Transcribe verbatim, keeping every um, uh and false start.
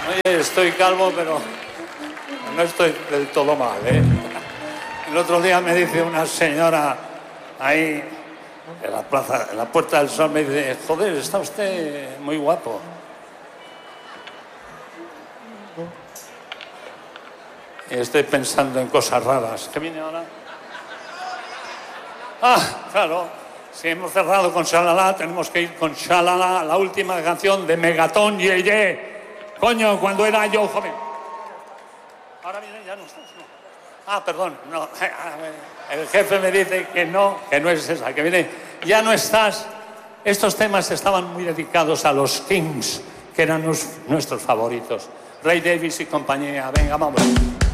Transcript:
Oye, estoy calvo, pero no estoy del todo mal, ¿eh? El otro día me dice una señora ahí en la plaza, en la Puerta del Sol, me dice, joder, está usted muy guapo. Y estoy pensando en cosas raras. ¿Qué viene ahora? Ah, claro. Si hemos cerrado con Shalala, tenemos que ir con Shalala, la última canción de Megatón Ye Ye. Coño, cuando era yo joven. Ahora viene, ya no estás, ¿no? Ah, perdón, no. El jefe me dice que no, que no es esa, que viene, ya no estás. Estos temas estaban muy dedicados a los Kings, que eran los, nuestros favoritos. Ray Davies y compañía. Venga, vamos.